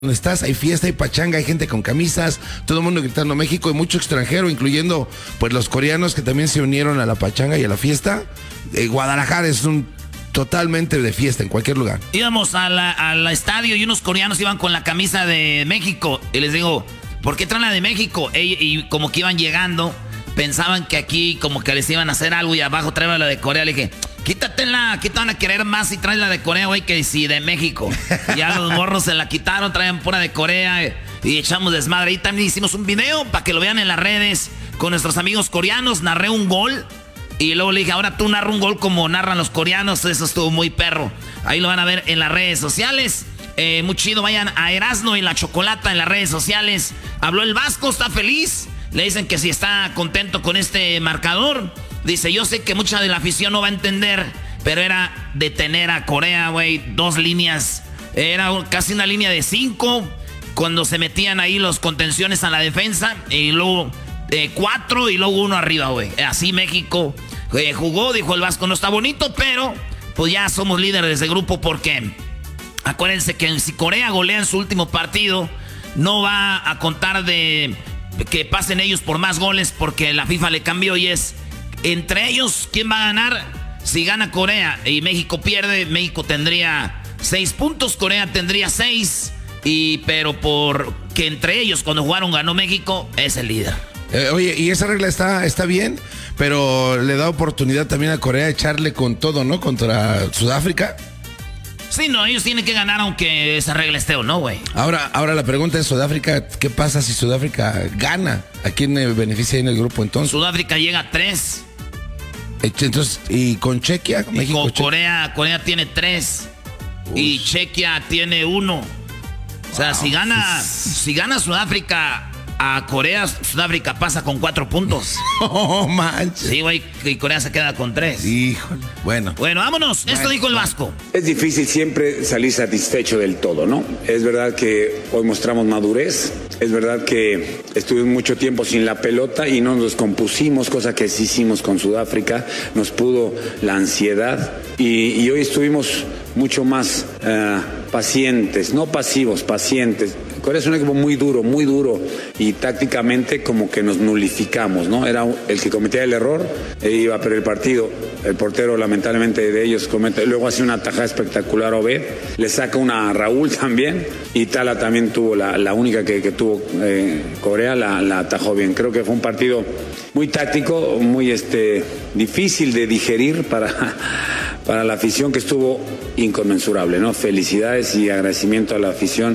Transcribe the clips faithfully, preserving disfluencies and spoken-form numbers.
donde estás, hay fiesta, hay pachanga, hay gente con camisas, todo el mundo gritando México y mucho extranjero, incluyendo pues los coreanos que también se unieron a la pachanga y a la fiesta. Eh, Guadalajara es un totalmente de fiesta en cualquier lugar. Íbamos a la, al estadio y unos coreanos iban con la camisa de México y les digo, ¿por qué traen la de México? Y, y como que iban llegando, pensaban que aquí como que les iban a hacer algo y abajo traían la de Corea. Le dije, quítatela, aquí te van a querer más si traes la de Corea, güey, que si de México. Y ya los morros se la quitaron, traían pura de Corea y, y echamos desmadre. Y también hicimos un video para que lo vean en las redes con nuestros amigos coreanos. Narré un gol y luego le dije, ahora tú narra un gol como narran los coreanos. Eso estuvo muy perro. Ahí lo van a ver en las redes sociales. Eh, muy chido, vayan a Erasno y la Chocolata en las redes sociales. Habló el Vasco, está feliz. Le dicen que si está contento con este marcador. Dice, yo sé que mucha de la afición no va a entender, pero era detener a Corea, güey, dos líneas. Era casi una línea de cinco cuando se metían ahí los contenciones a la defensa. Y luego eh, cuatro y luego uno arriba, güey. Así México eh, jugó, dijo el Vasco, no está bonito, pero pues ya somos líderes de grupo porque acuérdense que si Corea golea en su último partido, no va a contar de que pasen ellos por más goles porque la FIFA le cambió y es entre ellos, ¿quién va a ganar? Si gana Corea y México pierde, México tendría seis puntos, Corea tendría seis. Y, pero por que entre ellos, cuando jugaron, ganó México, es el líder. Eh, oye, y esa regla está, está bien, pero le da oportunidad también a Corea de echarle con todo, ¿no? Contra Sudáfrica. Sí, no, ellos tienen que ganar aunque esa regla esté o no, güey. Ahora, ahora la pregunta es, Sudáfrica, ¿qué pasa si Sudáfrica gana? ¿A quién le beneficia en el grupo entonces? Sudáfrica llega a tres. Entonces, ¿y con Chequia? Y México, con Corea, Corea tiene tres. Uf. Y Chequia tiene uno. O sea, wow. si gana, si gana Sudáfrica a Corea, Sudáfrica pasa con cuatro puntos. Oh, manches. Sí, güey, y Corea se queda con tres. Híjole, bueno. Bueno, vámonos. Bueno, Esto dijo el Vasco. Es difícil siempre salir satisfecho del todo, ¿no? Es verdad que hoy mostramos madurez. Es verdad que estuvimos mucho tiempo sin la pelota y no nos compusimos, cosa que sí hicimos con Sudáfrica. Nos pudo la ansiedad y, y hoy estuvimos mucho más uh, pacientes, no pasivos, pacientes. Corea es un equipo muy duro, muy duro y tácticamente como que nos nulificamos, ¿no? Era el que cometía el error e iba a perder el partido. El portero lamentablemente de ellos comete, luego hace una tajada espectacular a Obed, le saca una a Raúl también y Tala también tuvo la, la única que, que tuvo eh, Corea, la, la atajó bien. Creo que fue un partido muy táctico, muy este difícil de digerir para, para la afición que estuvo inconmensurable, ¿no? Felicidades y agradecimiento a la afición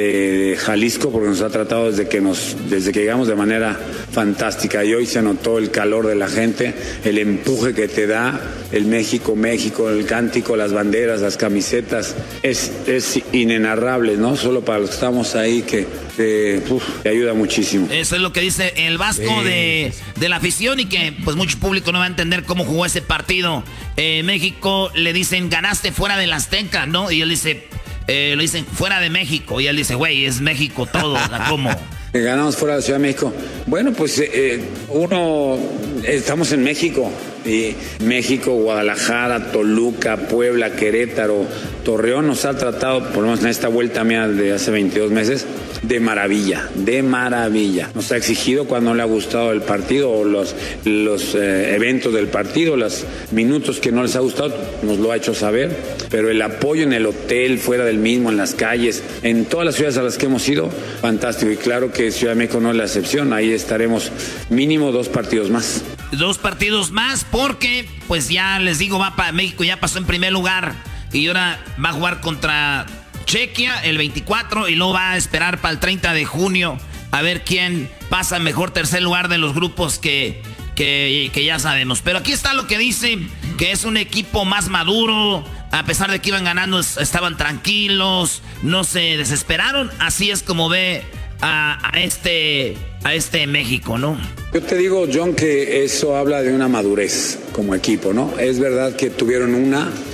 de Jalisco porque nos ha tratado desde que nos desde que llegamos de manera fantástica y hoy se notó el calor de la gente, el empuje que te da el México, México, el cántico, las banderas, las camisetas, es, es inenarrable, ¿no? Solo para los que estamos ahí que eh, uf, te ayuda muchísimo. Eso es lo que dice el Vasco de, de la afición y que pues mucho público no va a entender cómo jugó ese partido. Eh, México le dicen ganaste fuera del Azteca, ¿no? Y él dice Eh, lo dicen fuera de México y él dice, güey, es México todo, ¿cómo? Ganamos fuera de la Ciudad de México. Bueno, pues eh, uno, estamos en México, y México, Guadalajara, Toluca, Puebla, Querétaro, Torreón nos ha tratado, por lo menos en esta vuelta mía de hace veintidós meses, de maravilla, de maravilla. Nos ha exigido cuando le ha gustado el partido o los, los eh, eventos del partido, los minutos que no les ha gustado, nos lo ha hecho saber, pero el apoyo en el hotel, fuera del mismo, en las calles, en todas las ciudades a las que hemos ido, fantástico. Y claro que Ciudad de México no es la excepción, ahí estaremos mínimo dos partidos más. Dos partidos más porque, pues ya les digo, va para México, ya pasó en primer lugar y ahora va a jugar contra Chequia el veinticuatro y luego va a esperar para el treinta de junio a ver quién pasa mejor tercer lugar de los grupos que, que, que ya sabemos. Pero aquí está lo que dice, que es un equipo más maduro, a pesar de que iban ganando, estaban tranquilos, no se desesperaron, así es como ve a, a este... a este México, ¿no? Yo te digo, John, que eso habla de una madurez como equipo, ¿no? Es verdad que tuvieron una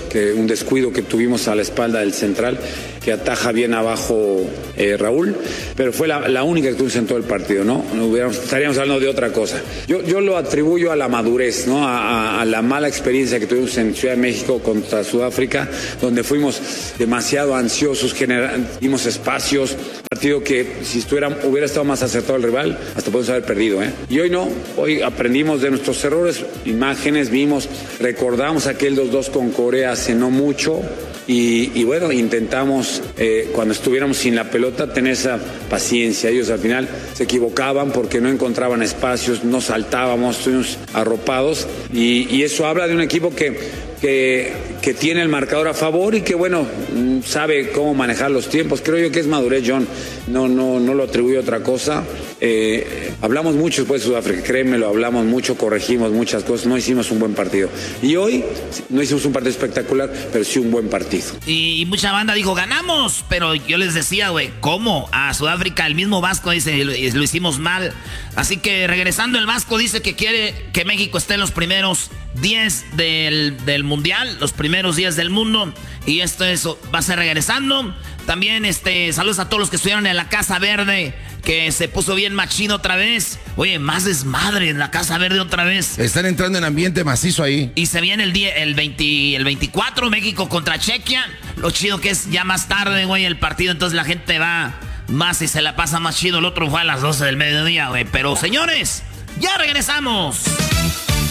que un descuido que tuvimos a la espalda del central, que ataja bien abajo eh, Raúl, pero fue la, la única que tuvimos en todo el partido, ¿no? No hubiéramos, estaríamos hablando de otra cosa. Yo, yo lo atribuyo a la madurez, ¿no? A, a, a la mala experiencia que tuvimos en Ciudad de México contra Sudáfrica, donde fuimos demasiado ansiosos, dimos espacios, partido que si estuviera, hubiera estado más acertado el rival, hasta podemos haber perdido, ¿eh? Y hoy no, hoy aprendimos de nuestros errores, imágenes, vimos, recordamos aquel dos dos con Corea hace no mucho. Y, y bueno, intentamos, eh, cuando estuviéramos sin la pelota, tener esa paciencia. Ellos al final se equivocaban porque no encontraban espacios, no saltábamos, estuvimos arropados. Y, y eso habla de un equipo que, que, que tiene el marcador a favor y que, bueno, sabe cómo manejar los tiempos. Creo yo que es madurez, John. No, no, no lo atribuyo a otra cosa. Eh, hablamos mucho después de Sudáfrica, créemelo, hablamos mucho, corregimos muchas cosas, no hicimos un buen partido. Y hoy no hicimos un partido espectacular, pero sí un buen partido. Y, y mucha banda dijo, ganamos, pero yo les decía, güey, ¿cómo? A Sudáfrica el mismo Vasco dice, lo, lo hicimos mal. Así que regresando, el Vasco dice que quiere que México esté en los primeros diez del, del Mundial, los primeros diez del mundo. Y esto eso va a ser regresando. También este, saludos a todos los que estuvieron en la Casa Verde, que se puso bien machino otra vez. Oye, más desmadre en la Casa Verde otra vez. Están entrando en ambiente macizo ahí. Y se viene el día, el veinte, el veinticuatro, México contra Chequia. Lo chido que es ya más tarde, güey, el partido. Entonces la gente va más y se la pasa más chido. El otro fue a las doce del mediodía, güey. Pero señores, ya regresamos.